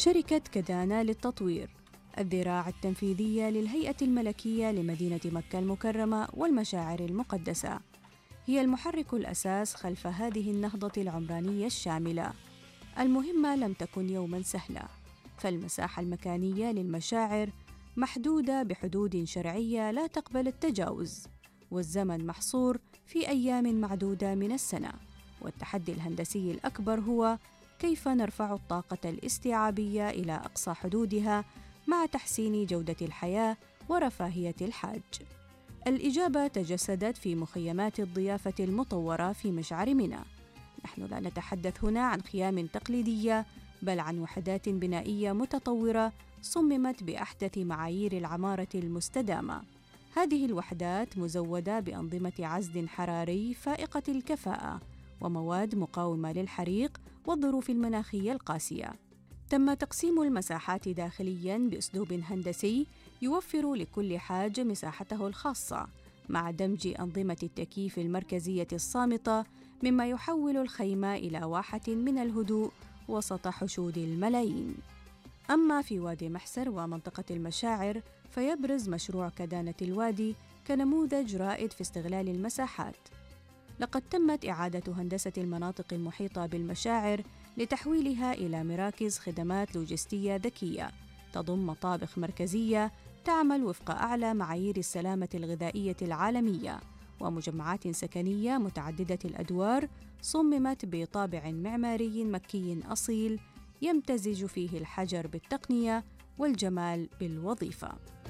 شركة كدانا للتطوير، الذراع التنفيذية للهيئة الملكية لمدينة مكة المكرمة والمشاعر المقدسة، هي المحرك الأساس خلف هذه النهضة العمرانية الشاملة. المهمة لم تكن يوماً سهلة، فالمساحة المكانية للمشاعر محدودة بحدود شرعية لا تقبل التجاوز، والزمن محصور في أيام معدودة من السنة، والتحدي الهندسي الأكبر هو كيف نرفع الطاقة الاستيعابية إلى أقصى حدودها مع تحسين جودة الحياة ورفاهية الحاج. الإجابة تجسدت في مخيمات الضيافة المطورة في مشعر منى. نحن لا نتحدث هنا عن خيام تقليدية، بل عن وحدات بنائية متطورة صممت بأحدث معايير العمارة المستدامة. هذه الوحدات مزودة بأنظمة عزل حراري فائقة الكفاءة ومواد مقاومة للحريق والظروف المناخية القاسية. تم تقسيم المساحات داخلياً بأسلوب هندسي يوفر لكل حاج مساحته الخاصة، مع دمج أنظمة التكييف المركزية الصامتة، مما يحول الخيمة إلى واحة من الهدوء وسط حشود الملايين. أما في وادي محسر ومنطقة المشاعر، فيبرز مشروع كدانة الوادي كنموذج رائد في استغلال المساحات. لقد تمت إعادة هندسة المناطق المحيطة بالمشاعر لتحويلها إلى مراكز خدمات لوجستية ذكية تضم مطابخ مركزية تعمل وفق أعلى معايير السلامة الغذائية العالمية، ومجمعات سكنية متعددة الأدوار صممت بطابع معماري مكي أصيل يمتزج فيه الحجر بالتقنية والجمال بالوظيفة.